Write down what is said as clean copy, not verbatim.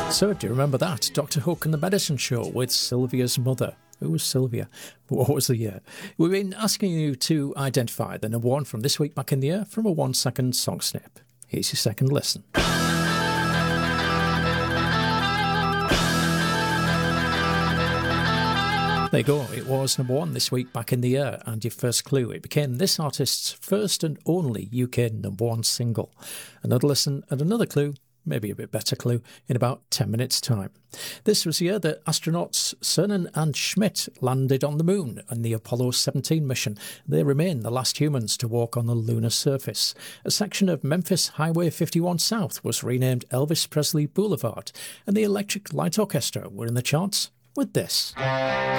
So, do you remember that? Dr. Hook and the Medicine Show with Sylvia's mother. Who was Sylvia? What was the year? We've been asking you to identify the number one from this week back in the year from a 1 second song snip. Here's your second listen. There you go, it was number one this week back in the year, and your first clue, it became this artist's first and only UK number one single. Another listen and another clue, maybe a bit better clue, in about 10 minutes' time. This was the year that astronauts Cernan and Schmidt landed on the moon on the Apollo 17 mission. They remain the last humans to walk on the lunar surface. A section of Memphis Highway 51 South was renamed Elvis Presley Boulevard, and the Electric Light Orchestra were in the charts with this.